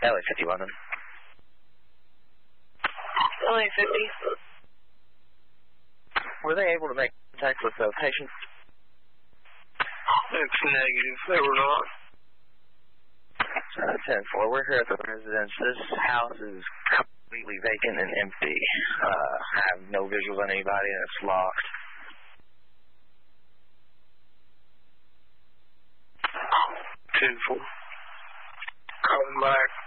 LA 50 London. LA 50. Were they able to make contact with the patient? It's negative. They were not. 10-4. We're here at the residence. This house is completely vacant and empty. I have no visuals on anybody, and it's locked. 10-4. Calling back.